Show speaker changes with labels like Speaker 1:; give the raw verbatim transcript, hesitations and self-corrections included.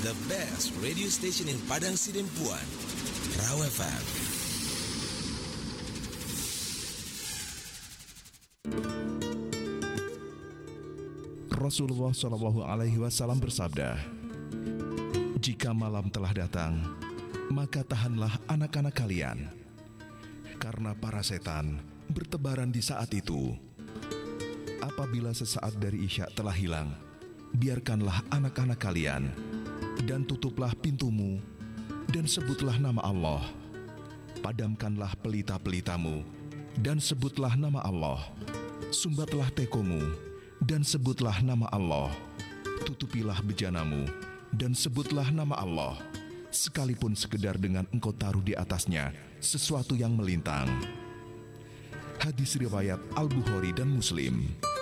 Speaker 1: the best radio station in Padang Sidempuan, Raw F M.
Speaker 2: Rasulullah Shallallahu Alaihi Wasallam bersabda, "Jika malam telah datang, maka tahanlah anak-anak kalian, karena para setan bertebaran di saat itu. Apabila sesaat dari Isya telah hilang, biarkanlah anak-anak kalian, dan tutuplah pintumu, dan sebutlah nama Allah. Padamkanlah pelita-pelitamu, dan sebutlah nama Allah. Sumbatlah tekomu, dan sebutlah nama Allah. Tutupilah bejanamu, dan sebutlah nama Allah, sekalipun sekedar dengan engkau taruh di atasnya sesuatu yang melintang." Hadis riwayat Al-Bukhari dan Muslim.